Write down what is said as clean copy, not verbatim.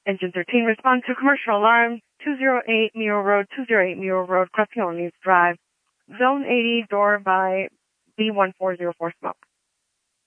Engine 13, respond to commercial alarm, 208 Muro Road, 208 Muro Road, Crapione Drive, Zone 80, door by B1404 smoke.